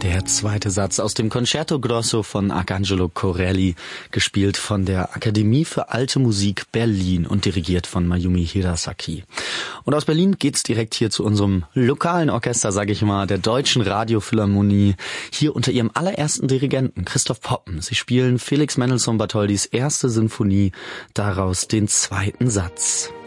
Der zweite Satz aus dem Concerto Grosso von Arcangelo Corelli, gespielt von der Akademie für Alte Musik Berlin und dirigiert von Mayumi Hirasaki. Und aus Berlin geht's direkt hier zu unserem lokalen Orchester, sage ich mal, der Deutschen Radiophilharmonie, hier unter ihrem allerersten Dirigenten, Christoph Poppen. Sie spielen Felix Mendelssohn Bartholdys erste Sinfonie, daraus den zweiten Satz.